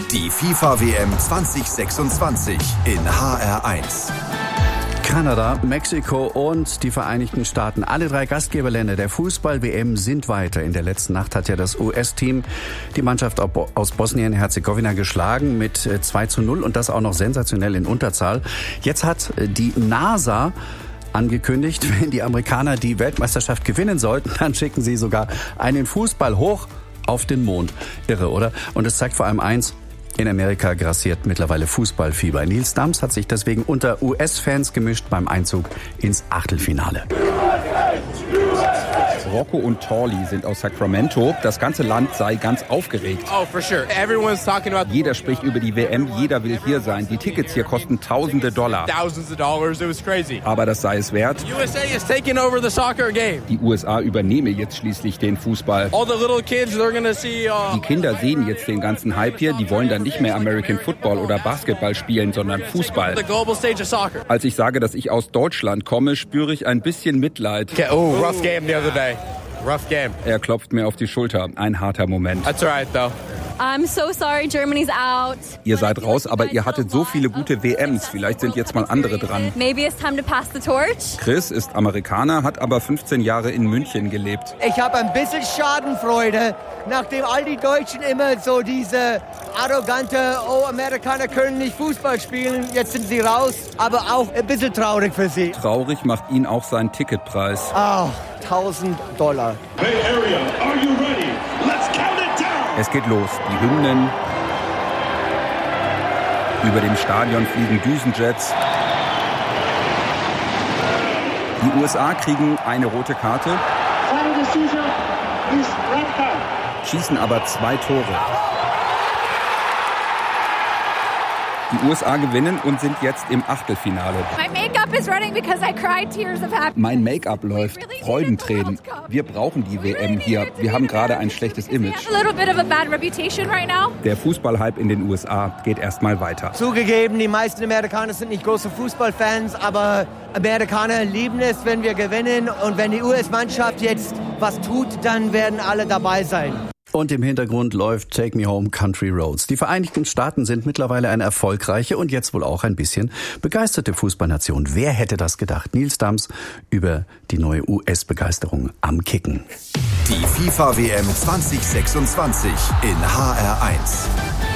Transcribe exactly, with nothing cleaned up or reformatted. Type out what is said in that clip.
Die FIFA-W M zwanzig sechsundzwanzig in H R eins. Kanada, Mexiko und die Vereinigten Staaten. Alle drei Gastgeberländer der Fußball-W M sind weiter. In der letzten Nacht hat ja das U S-Team die Mannschaft aus Bosnien-Herzegowina geschlagen mit zwei zu null und das auch noch sensationell in Unterzahl. Jetzt hat die NASA angekündigt, wenn die Amerikaner die Weltmeisterschaft gewinnen sollten, dann schicken sie sogar einen Fußball hoch auf den Mond. Irre, oder? Und es zeigt vor allem eins: In Amerika grassiert mittlerweile Fußballfieber. Nils Dams hat sich deswegen unter U S-Fans gemischt beim Einzug ins Achtelfinale. Rocco und Torley sind aus Sacramento. Das ganze Land sei ganz aufgeregt. Oh, for sure. Everyone's talking about. Jeder spricht über die W M, jeder will hier sein. Die Tickets hier kosten tausende Dollar. Thousands of dollars. It was crazy. Aber das sei es wert. U S A is taking over the soccer game. Die U S A übernehme jetzt schließlich den Fußball. All the little kids, they're gonna see. Uh, die Kinder sehen jetzt den ganzen Hype hier. Die wollen dann nicht mehr American Football oder Basketball spielen, sondern Fußball. The global stage of soccer. Als ich sage, dass ich aus Deutschland komme, spüre ich ein bisschen Mitleid. Okay, oh, rough game the other day. Rough game. Er klopft mir auf die Schulter. Ein harter Moment. That's all right, though. I'm so sorry, Germany's out. Ihr seid raus, aber ihr hattet so viele gute W Ms. Vielleicht sind jetzt mal andere dran. Maybe it's time to pass the torch. Chris ist Amerikaner, hat aber fünfzehn Jahre in München gelebt. Ich habe ein bisschen Schadenfreude, nachdem all die Deutschen immer so diese arrogante, oh, Amerikaner können nicht Fußball spielen, jetzt sind sie raus, aber auch ein bisschen traurig für sie. Traurig macht ihn auch sein Ticketpreis. Oh, tausend Dollar. Bay Area, are you ready? Let's count it down. Es geht los. Die Hymnen. Über dem Stadion fliegen Düsenjets. Die U S A kriegen eine rote Karte, schießen aber zwei Tore. Die U S A gewinnen und sind jetzt im Achtelfinale. My makeup is running because I cried tears of happiness. Mein Make-up läuft. Freudentränen. Wir brauchen die W M hier. Wir haben gerade ein schlechtes Image. A little bit of a bad reputation right now. Der Fußballhype in den U S A geht erstmal weiter. Zugegeben, die meisten Amerikaner sind nicht große Fußballfans, aber Amerikaner lieben es, wenn wir gewinnen. Und wenn die U S-Mannschaft jetzt was tut, dann werden alle dabei sein. Und im Hintergrund läuft Take Me Home Country Roads. Die Vereinigten Staaten sind mittlerweile eine erfolgreiche und jetzt wohl auch ein bisschen begeisterte Fußballnation. Wer hätte das gedacht? Nils Dams über die neue U S-Begeisterung am Kicken. Die FIFA-W M zwanzig sechsundzwanzig in H R eins.